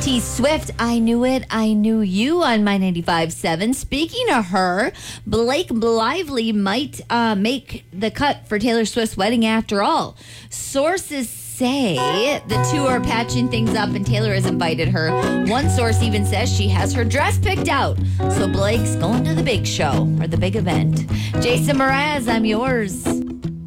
T Swift, I Knew It, I Knew You on My 95.7. Speaking of her, Blake Lively might make the cut for Taylor Swift's wedding after all. Sources say the two are patching things up and Taylor has invited her. One source even says she has her dress picked out. So Blake's going to the big show or the big event. Jason Mraz, I'm yours.